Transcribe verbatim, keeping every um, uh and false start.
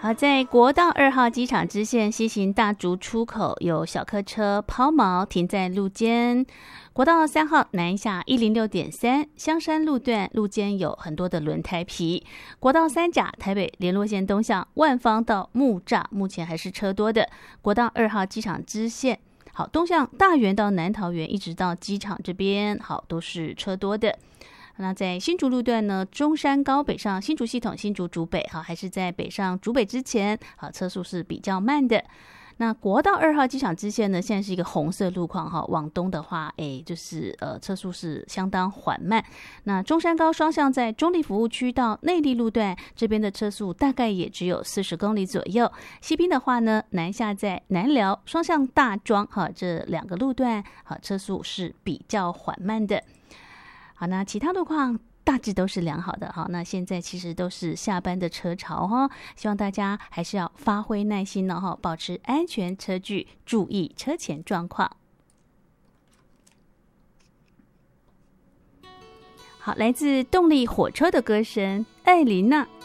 好，在国道二号机场支线西行大竹出口有小客车抛锚停在路肩。国道三号南下一零六点三香山路段路肩有很多的轮胎皮。国道三甲台北联络线东向万芳到木栅目前还是车多的。国道二号机场支线好东向大园到南桃园一直到机场这边好都是车多的。那在新竹路段呢，中山高北上新竹系统新竹竹北好还是在北上竹北之前好车速是比较慢的。那国道二号机场支线呢，现在是一个红色路况哈，往东的话，哎，就是呃车速是相当缓慢。那中山高双向在中立服务区到内坜路段这边的车速大概也只有四十公里左右。西滨的话呢，南下在南寮双向大庄哈这两个路段好车速是比较缓慢的。好，那其他路况大致都是良好的哈。那现在其实都是下班的车潮哈，希望大家还是要发挥耐心呢哈，保持安全车距，注意车前状况。好，来自动力火车的歌声，艾琳娜。